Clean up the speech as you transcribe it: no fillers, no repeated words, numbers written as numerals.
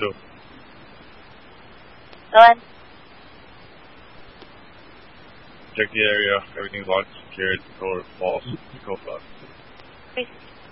2. Go ahead. Check the area. Everything's locked, secured. Go false. Go fast.